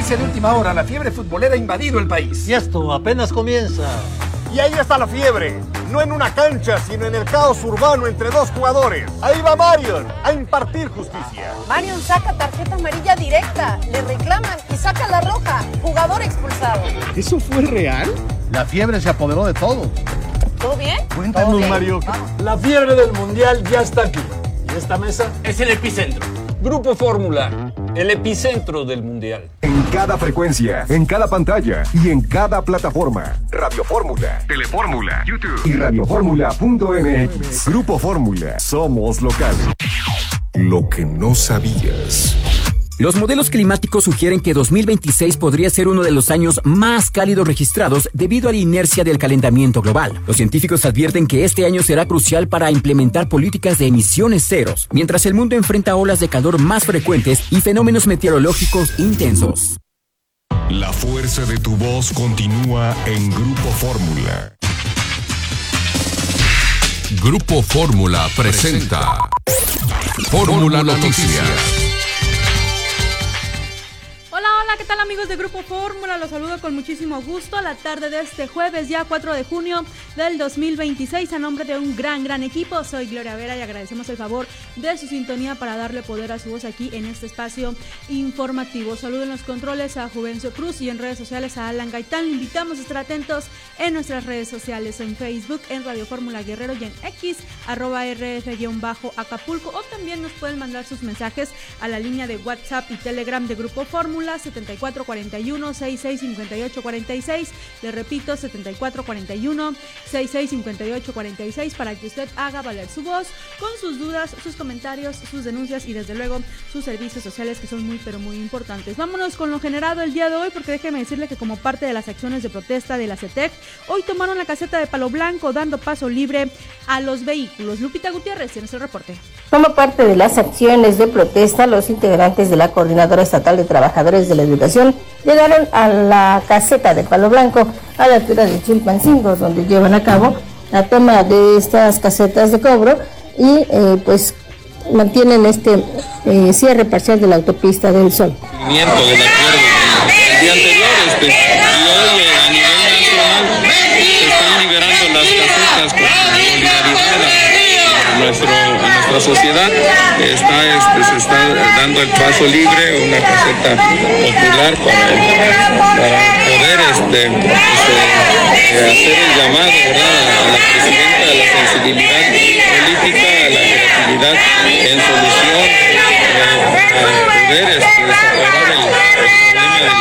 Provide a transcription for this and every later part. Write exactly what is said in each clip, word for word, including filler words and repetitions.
noticia de última hora, la fiebre futbolera ha invadido el país. Y esto apenas comienza. Y ahí está la fiebre, no en una cancha, sino en el caos urbano entre dos jugadores. Ahí va Marion a impartir justicia. Marion saca tarjeta amarilla directa, le reclaman y saca la roja, jugador expulsado. ¿Eso fue real? La fiebre se apoderó de todo. ¿Todo bien? Cuéntanos, bien. Mario. Vamos. La fiebre del mundial ya está aquí. Y esta mesa es el epicentro. Grupo Fórmula, el epicentro del mundial. En cada frecuencia, en cada pantalla y en cada plataforma. Radio Fórmula, Telefórmula, YouTube y radioformula punto m x. Grupo Fórmula, somos locales. Lo que no sabías. Los modelos climáticos sugieren que dos mil veintiséis podría ser uno de los años más cálidos registrados debido a la inercia del calentamiento global. Los científicos advierten que este año será crucial para implementar políticas de emisiones ceros, mientras el mundo enfrenta olas de calor más frecuentes y fenómenos meteorológicos intensos. La fuerza de tu voz continúa en Grupo Fórmula. Grupo Fórmula presenta Fórmula Noticias. Hola, ¿qué tal amigos de Grupo Fórmula? Los saludo con muchísimo gusto a la tarde de este jueves, ya cuatro de junio del dos mil veintiséis. A nombre de un gran, gran equipo, soy Gloria Vera y agradecemos el favor de su sintonía para darle poder a su voz aquí en este espacio informativo. Saludo en los controles a Juvencio Cruz y en redes sociales a Alan Gaitán. Le invitamos a estar atentos en nuestras redes sociales, en Facebook, en Radio Fórmula Guerrero y en X, arroba rf-acapulco, o también nos pueden mandar sus mensajes a la línea de WhatsApp y Telegram de Grupo Fórmula, setenta y cuatro cuarenta y uno, sesenta y seis cincuenta y ocho cuarenta y seis. Le repito, setenta y cuatro cuarenta y uno, sesenta y seis cincuenta y ocho cuarenta y seis, para que usted haga valer su voz con sus dudas, sus comentarios, sus denuncias y desde luego sus servicios sociales, que son muy pero muy importantes. Vámonos con lo generado el día de hoy, porque déjeme decirle que como parte de las acciones de protesta de la C E T E C, hoy tomaron la caseta de Palo Blanco dando paso libre a los vehículos. Lupita Gutiérrez tiene el reporte. Como parte de las acciones de protesta, los integrantes de la Coordinadora Estatal de Trabajadores de la Educación llegaron a la caseta de Palo Blanco, a la altura de Chilpancingo, donde llevan a cabo la toma de estas casetas de cobro y eh, pues mantienen este eh, cierre parcial de la autopista del Sol. Cumplimiento del acuerdo del día anterior, este, y hoy eh, a nivel nacional se están liberando las casetas con solidaridad a, nuestro, a nuestra sociedad. Está, este, se está dando el paso libre, una caseta popular para, para poder este, este, hacer el llamado, ¿verdad?, a la presidenta, a la sensibilidad política, a la creatividad en solución, eh, para poder este, desahogar el, el problema de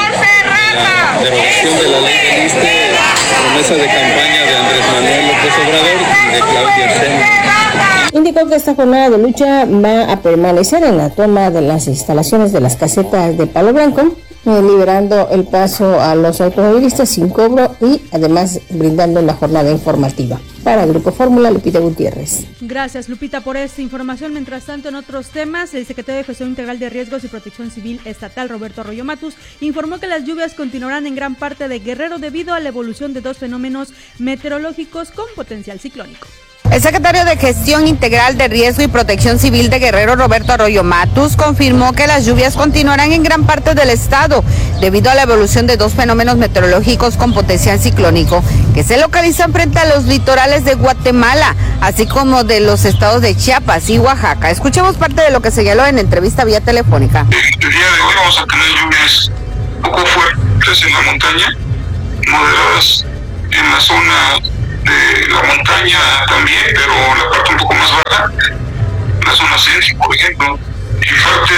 la derogación de la ley del I S S S T E, promesa de campaña de Andrés Manuel López Obrador y de Claudia Sheinbaum. Indicó que esta jornada de lucha va a permanecer en la toma de las instalaciones de las casetas de Palo Blanco, eh, liberando el paso a los automovilistas sin cobro y además brindando la jornada informativa. Para el Grupo Fórmula, Lupita Gutiérrez. Gracias, Lupita, por esta información. Mientras tanto, en otros temas, el secretario de Gestión Integral de Riesgos y Protección Civil Estatal, Roberto Arroyo Matus, informó que las lluvias continuarán en gran parte de Guerrero debido a la evolución de dos fenómenos meteorológicos con potencial ciclónico. El secretario de Gestión Integral de Riesgo y Protección Civil de Guerrero, Roberto Arroyo Matus, confirmó que las lluvias continuarán en gran parte del estado debido a la evolución de dos fenómenos meteorológicos con potencial ciclónico que se localizan frente a los litorales de Guatemala, así como de los estados de Chiapas y Oaxaca. Escuchemos parte de lo que señaló en entrevista vía telefónica. El día de hoy vamos a tener lluvias poco fuertes en la montaña, moderadas en la zona de la montaña también, pero la parte un poco más baja, la zona centro, por ejemplo, y parte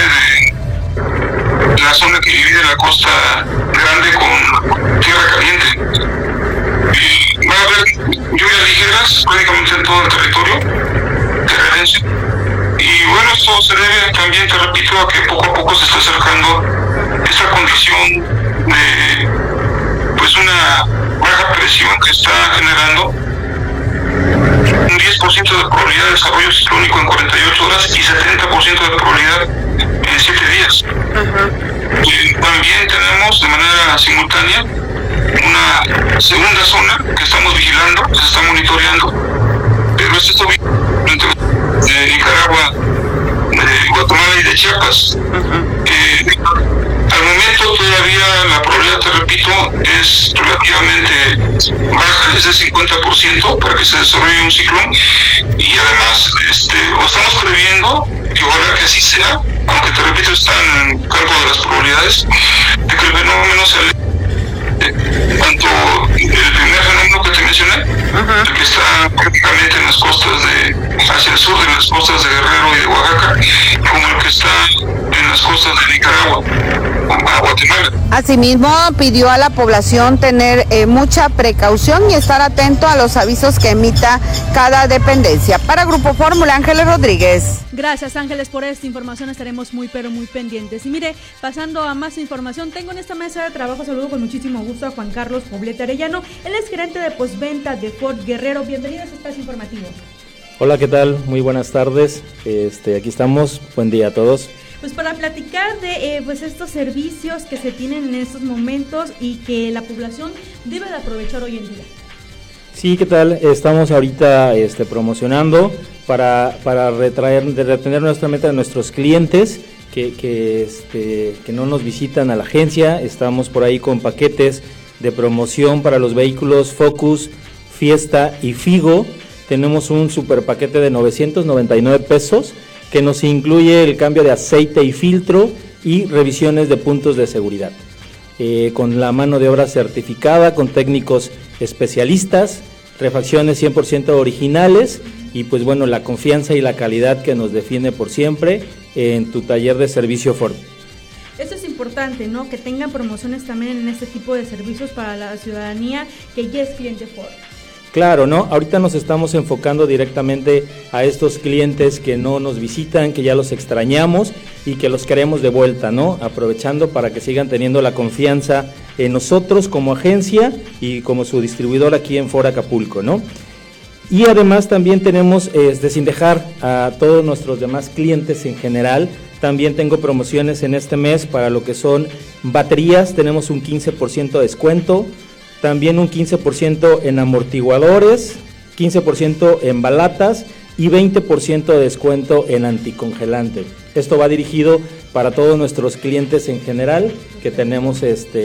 de la zona que divide la costa grande con tierra caliente. Y va a haber lluvias ligeras prácticamente en todo el territorio guerrerense. Y bueno, esto se debe también, te repito, a que poco a poco se está acercando esta condición de pues una baja presión que está generando un diez por ciento de probabilidad de desarrollo ciclónico en cuarenta y ocho horas y setenta por ciento de probabilidad en siete días. Uh-huh. Y también tenemos de manera simultánea una segunda zona que estamos vigilando, que se está monitoreando, pero esto está de Nicaragua, de Guatemala y de Chiapas. Uh-huh. Eh, al momento todavía repito, es relativamente baja, es de cincuenta por ciento para que se desarrolle un ciclón, y además este, estamos previendo, que ojalá que así sea, aunque te repito está en el campo de las probabilidades, de que el fenómeno se eh, tanto el primer fenómeno que te mencioné, uh-huh. el que está prácticamente en las costas de, hacia el sur de las costas de Guerrero y de Oaxaca, como el que está en las costas de Nicaragua, a Guatemala. Asimismo, pidió a la población tener eh, mucha precaución y estar atento a los avisos que emita cada dependencia. Para Grupo Fórmula, Ángeles Rodríguez. Gracias, Ángeles, por esta información. Estaremos muy, pero muy pendientes. Y mire, pasando a más información, tengo en esta mesa de trabajo, saludo con muchísimo gusto a Juan Carlos Poblete Arellano. Él es gerente de postventa de Ford Guerrero. Bienvenido a este espacio informativo. Hola, ¿qué tal? Muy buenas tardes. Este, aquí estamos. Buen día a todos. Pues para platicar de eh, pues estos servicios que se tienen en estos momentos y que la población debe de aprovechar hoy en día. Sí, ¿qué tal? Estamos ahorita este, promocionando para, para retraer, de retener nuestra meta de nuestros clientes que, que, este, que no nos visitan a la agencia. Estamos por ahí con paquetes de promoción para los vehículos Focus, Fiesta y Figo. Tenemos un super paquete de novecientos noventa y nueve pesos que nos incluye el cambio de aceite y filtro y revisiones de puntos de seguridad. Eh, con la mano de obra certificada, con técnicos especialistas, refacciones cien por ciento originales y pues bueno, la confianza y la calidad que nos define por siempre en tu taller de servicio Ford. Esto es importante, ¿no? Que tengan promociones también en este tipo de servicios para la ciudadanía que ya es cliente Ford. Claro, ¿no? Ahorita nos estamos enfocando directamente a estos clientes que no nos visitan, que ya los extrañamos y que los queremos de vuelta, ¿no? Aprovechando para que sigan teniendo la confianza en nosotros como agencia y como su distribuidor aquí en Ford Acapulco, ¿no? Y además también tenemos, este, sin dejar a todos nuestros demás clientes en general, también tengo promociones en este mes para lo que son baterías, tenemos un quince por ciento de descuento, también un quince por ciento en amortiguadores, quince por ciento en balatas y veinte por ciento de descuento en anticongelante. Esto va dirigido para todos nuestros clientes en general que tenemos este,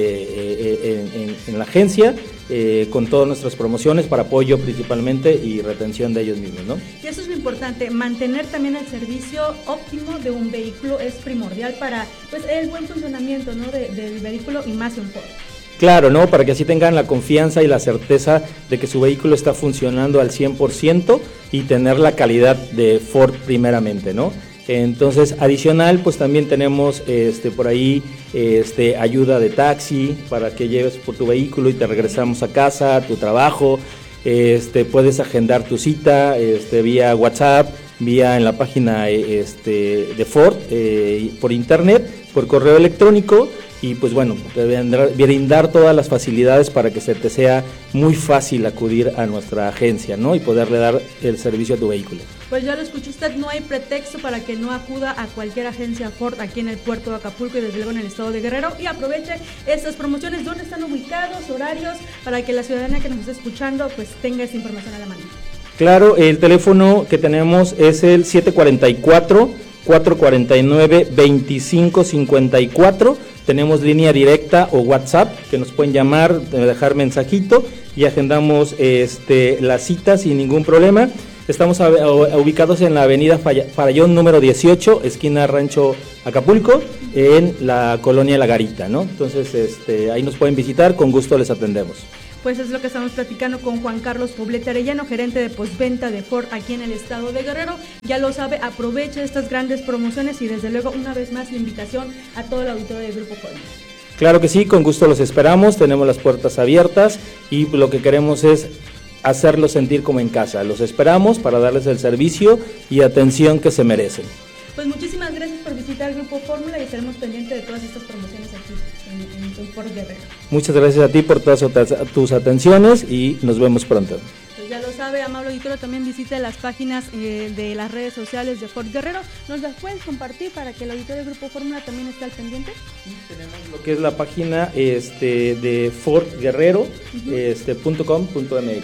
eh, en, en, en la agencia, eh, con todas nuestras promociones para apoyo principalmente y retención de ellos mismos, ¿no? Y eso es lo importante, mantener también el servicio óptimo de un vehículo es primordial para pues el buen funcionamiento, ¿no? de, del vehículo y más en Ford. Claro, ¿no? Para que así tengan la confianza y la certeza de que su vehículo está funcionando al cien por ciento y tener la calidad de Ford primeramente, ¿no? Entonces, adicional, pues también tenemos este por ahí este ayuda de taxi para que lleves por tu vehículo y te regresamos a casa, a tu trabajo. Este puedes agendar tu cita este vía WhatsApp, vía en la página este de Ford, eh, por internet, por correo electrónico. Y pues bueno, te brindar todas las facilidades para que se te sea muy fácil acudir a nuestra agencia, ¿no? Y poderle dar el servicio a tu vehículo. Pues ya lo escuchó usted, no hay pretexto para que no acuda a cualquier agencia Ford aquí en el puerto de Acapulco y desde luego en el estado de Guerrero y aproveche estas promociones, dónde están ubicados, horarios, para que la ciudadanía que nos está escuchando pues tenga esta información a la mano. Claro, el teléfono que tenemos es el siete cuatro cuatro, cuatro cuatro nueve, dos cinco cinco cuatro. Tenemos línea directa o WhatsApp que nos pueden llamar, dejar mensajito y agendamos este, la cita sin ningún problema. Estamos a, a, ubicados en la avenida Farallón número dieciocho, esquina Rancho Acapulco, en la colonia La Garita, ¿no? Entonces este, ahí nos pueden visitar, con gusto les atendemos. Pues es lo que estamos platicando con Juan Carlos Poblete Arellano, gerente de postventa de Ford aquí en el estado de Guerrero. Ya lo sabe, aproveche estas grandes promociones y desde luego una vez más la invitación a todo el auditorio del Grupo Ford. Claro que sí, con gusto los esperamos, tenemos las puertas abiertas y lo que queremos es hacerlos sentir como en casa. Los esperamos para darles el servicio y atención que se merecen. Pues muchísimas gracias por visitar el Grupo Fórmula y estaremos pendientes de todas estas promociones aquí en, en, en Ford Guerrero. Muchas gracias a ti por todas tus atenciones y nos vemos pronto. Pues ya lo sabe, amable auditorio, también visite las páginas eh, de las redes sociales de Ford Guerrero. ¿Nos las puedes compartir para que el auditorio del Grupo Fórmula también esté al pendiente? Sí, tenemos lo que es la página este, de Ford Guerrero, uh-huh. este, punto com punto m x.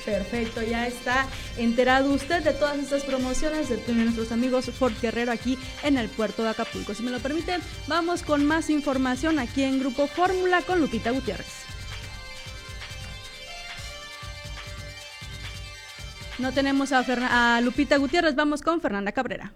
Perfecto, ya está enterado usted de todas estas promociones de nuestros amigos Ford Guerrero aquí en el puerto de Acapulco. Si me lo permiten, vamos con más información aquí en Grupo Fórmula con Lupita Gutiérrez. No tenemos a, Fer- a Lupita Gutiérrez, vamos con Fernanda Cabrera.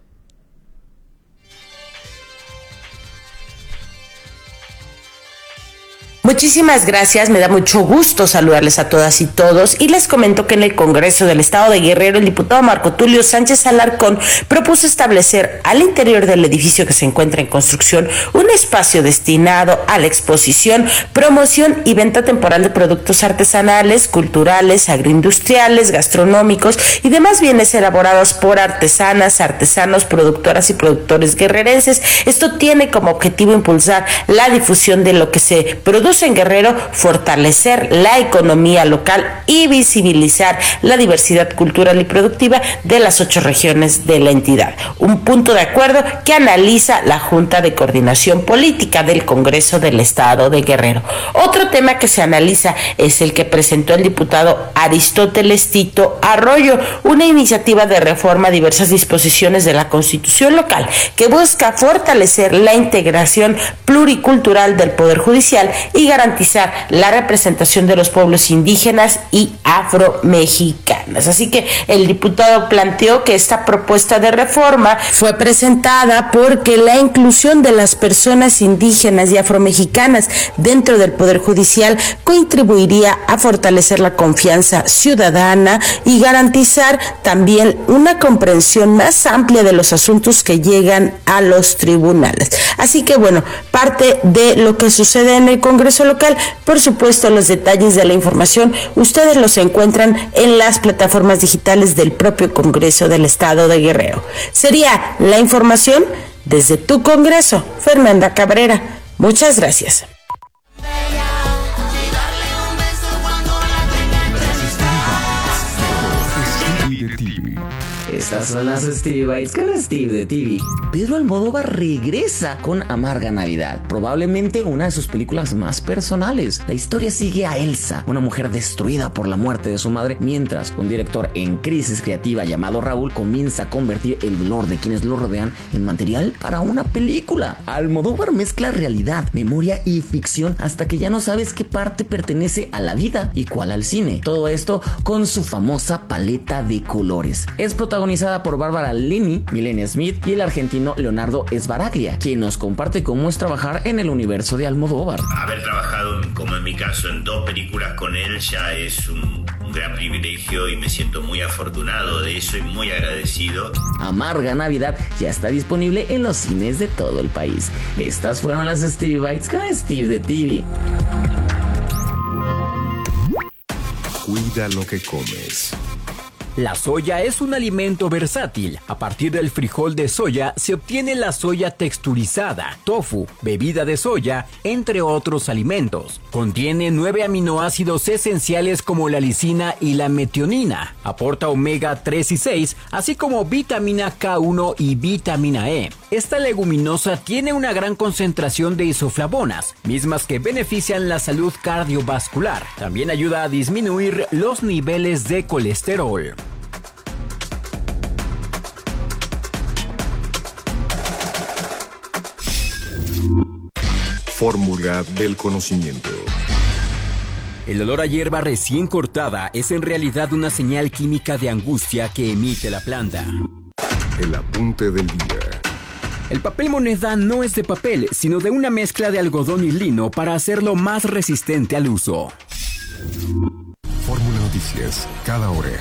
Muchísimas gracias, me da mucho gusto saludarles a todas y todos y les comento que en el Congreso del Estado de Guerrero el diputado Marco Tulio Sánchez Alarcón propuso establecer al interior del edificio que se encuentra en construcción un espacio destinado a la exposición, promoción y venta temporal de productos artesanales, culturales, agroindustriales, gastronómicos y demás bienes elaborados por artesanas, artesanos, productoras y productores guerrerenses. Esto tiene como objetivo impulsar la difusión de lo que se produce en Guerrero, fortalecer la economía local y visibilizar la diversidad cultural y productiva de las ocho regiones de la entidad. Un punto de acuerdo que analiza la Junta de Coordinación Política del Congreso del Estado de Guerrero. Otro tema que se analiza es el que presentó el diputado Aristóteles Tito Arroyo, una iniciativa de reforma a diversas disposiciones de la Constitución local que busca fortalecer la integración pluricultural del Poder Judicial y garantizar la representación de los pueblos indígenas y afromexicanas. Así que el diputado planteó que esta propuesta de reforma fue presentada porque la inclusión de las personas indígenas y afromexicanas dentro del Poder Judicial contribuiría a fortalecer la confianza ciudadana y garantizar también una comprensión más amplia de los asuntos que llegan a los tribunales. Así que bueno, parte de lo que sucede en el Congreso local, por supuesto los detalles de la información ustedes los encuentran en las plataformas digitales del propio Congreso del Estado de Guerrero. Sería la información desde tu Congreso, Fernanda Cabrera. Muchas gracias. Estas son las Stevie Bites con Steve de T V. Pedro Almodóvar regresa con Amarga Navidad, probablemente una de sus películas más personales. La historia sigue a Elsa, una mujer destruida por la muerte de su madre, mientras un director en crisis creativa llamado Raúl comienza a convertir el dolor de quienes lo rodean en material para una película. Almodóvar mezcla realidad, memoria y ficción hasta que ya no sabes qué parte pertenece a la vida y cuál al cine. Todo esto con su famosa paleta de colores. Es protagonizada por Bárbara Linney, Milena Smith y el argentino Leonardo Sbaraglia, quien nos comparte cómo es trabajar en el universo de Almodóvar. Haber trabajado, como en mi caso, en dos películas con él ya es un, un gran privilegio y me siento muy afortunado de eso y muy agradecido. Amarga Navidad ya está disponible en los cines de todo el país. Estas fueron las Stevie Bites con Steve de T V. Cuida lo que comes. La soya es un alimento versátil. A partir del frijol de soya se obtiene la soya texturizada, tofu, bebida de soya, entre otros alimentos. Contiene nueve aminoácidos esenciales como la lisina y la metionina. Aporta omega tres y seis, así como vitamina K uno y vitamina E. Esta leguminosa tiene una gran concentración de isoflavonas, mismas que benefician la salud cardiovascular. También ayuda a disminuir los niveles de colesterol. Fórmula del conocimiento. El olor a hierba recién cortada es en realidad una señal química de angustia que emite la planta. El apunte del día. El papel moneda no es de papel, sino de una mezcla de algodón y lino para hacerlo más resistente al uso. Fórmula Noticias, cada hora.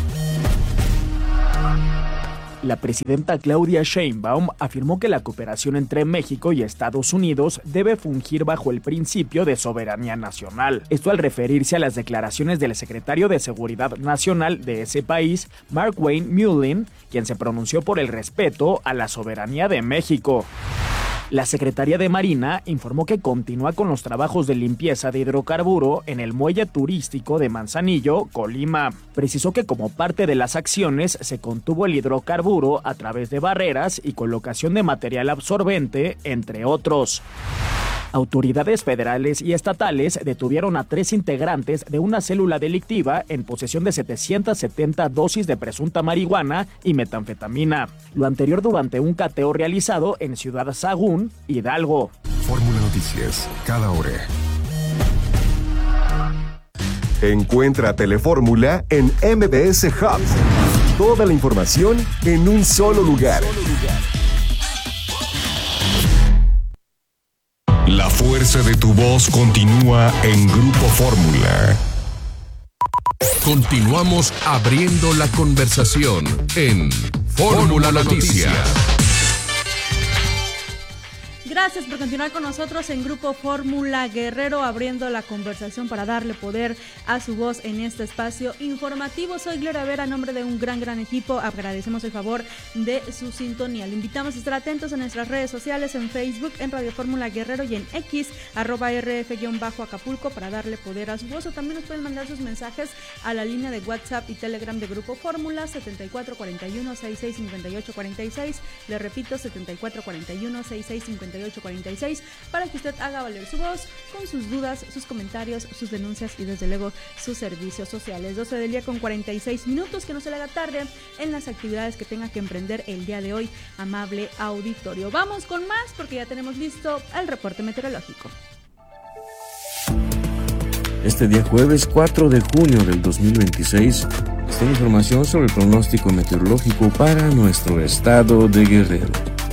La presidenta Claudia Sheinbaum afirmó que la cooperación entre México y Estados Unidos debe fungir bajo el principio de soberanía nacional. Esto al referirse a las declaraciones del secretario de Seguridad Nacional de ese país, Mark Wayne Mullin, quien se pronunció por el respeto a la soberanía de México. La Secretaría de Marina informó que continúa con los trabajos de limpieza de hidrocarburo en el muelle turístico de Manzanillo, Colima. Precisó que como parte de las acciones se contuvo el hidrocarburo a través de barreras y colocación de material absorbente, entre otros. Autoridades federales y estatales detuvieron a tres integrantes de una célula delictiva en posesión de setecientas setenta dosis de presunta marihuana y metanfetamina. Lo anterior durante un cateo realizado en Ciudad Sagún, Hidalgo. Fórmula Noticias, cada hora. Encuentra Telefórmula en M B S Hubs. Toda la información en un solo lugar. La fuerza de tu voz continúa en Grupo Fórmula. Continuamos abriendo la conversación en Fórmula Noticias. Gracias por continuar con nosotros en Grupo Fórmula Guerrero, abriendo la conversación para darle poder a su voz en este espacio informativo. Soy Gloria Vera, a nombre de un gran, gran equipo. Agradecemos el favor de su sintonía. Le invitamos a estar atentos en nuestras redes sociales, en Facebook, en Radio Fórmula Guerrero y en X, arroba rf-acapulco, para darle poder a su voz. O también nos pueden mandar sus mensajes a la línea de WhatsApp y Telegram de Grupo Fórmula, setenta y cuatro cuarenta y uno, sesenta y seis cincuenta y ocho cuarenta y seis. Le repito, setenta y cuatro cuarenta y uno, sesenta y seis cincuenta y ocho cuarenta y seis, para que usted haga valer su voz con sus dudas, sus comentarios, sus denuncias y desde luego sus servicios sociales. doce del día con cuarenta y seis minutos, que no se le haga tarde en las actividades que tenga que emprender el día de hoy, amable auditorio. Vamos con más porque ya tenemos listo el reporte meteorológico. Este día jueves cuatro de junio del dos mil veintiséis está la información sobre el pronóstico meteorológico para nuestro estado de Guerrero.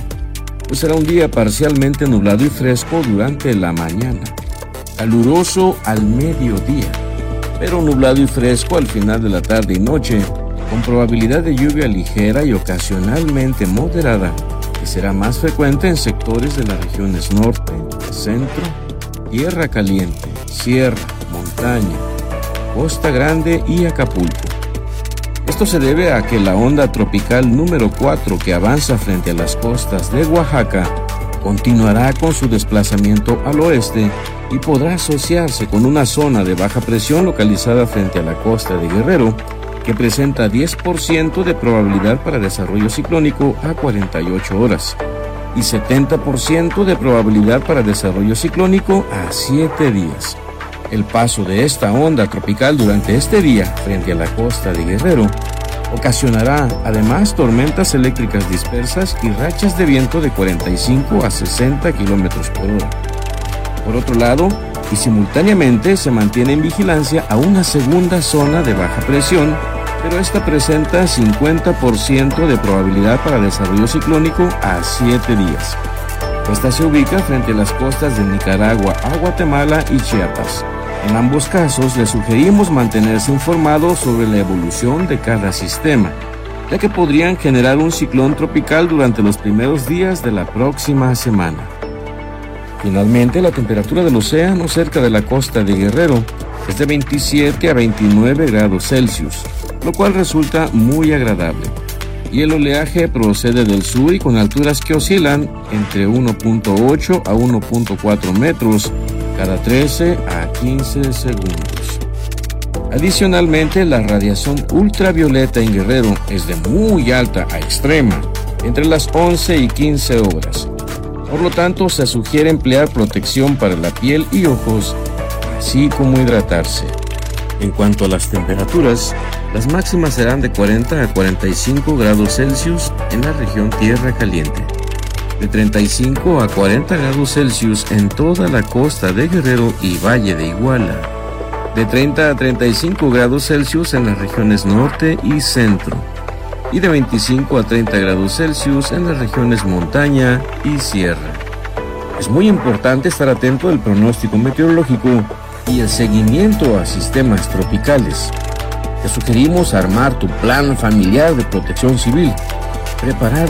Pues será un día parcialmente nublado y fresco durante la mañana, caluroso al mediodía, pero nublado y fresco al final de la tarde y noche, con probabilidad de lluvia ligera y ocasionalmente moderada, que será más frecuente en sectores de las regiones norte, centro, Tierra Caliente, Sierra, Montaña, Costa Grande y Acapulco. Esto se debe a que la onda tropical número cuatro, que avanza frente a las costas de Oaxaca, continuará con su desplazamiento al oeste y podrá asociarse con una zona de baja presión localizada frente a la costa de Guerrero, que presenta diez por ciento de probabilidad para desarrollo ciclónico a cuarenta y ocho horas y setenta por ciento de probabilidad para desarrollo ciclónico a siete días. El paso de esta onda tropical durante este día frente a la costa de Guerrero ocasionará además tormentas eléctricas dispersas y rachas de viento de cuarenta y cinco a sesenta kilómetros por hora. Por otro lado, y simultáneamente se mantiene en vigilancia a una segunda zona de baja presión, pero esta presenta cincuenta por ciento de probabilidad para desarrollo ciclónico a siete días. Esta se ubica frente a las costas de Nicaragua, a Guatemala y Chiapas. En ambos casos, le sugerimos mantenerse informado sobre la evolución de cada sistema, ya que podrían generar un ciclón tropical durante los primeros días de la próxima semana. Finalmente, la temperatura del océano cerca de la costa de Guerrero es de veintisiete a veintinueve grados Celsius, lo cual resulta muy agradable. Y el oleaje procede del sur y con alturas que oscilan entre uno punto ocho a uno punto cuatro metros cada trece a quince segundos. Adicionalmente, la radiación ultravioleta en Guerrero es de muy alta a extrema, entre las once y quince horas. Por lo tanto, se sugiere emplear protección para la piel y ojos, así como hidratarse. En cuanto a las temperaturas, las máximas serán de cuarenta a cuarenta y cinco grados Celsius en la región Tierra Caliente, de treinta y cinco a cuarenta grados Celsius en toda la costa de Guerrero y Valle de Iguala, de treinta a treinta y cinco grados Celsius en las regiones norte y centro, y de veinticinco a treinta grados Celsius en las regiones montaña y sierra. Es muy importante estar atento al pronóstico meteorológico y el seguimiento a sistemas tropicales. Te sugerimos armar tu plan familiar de protección civil, preparar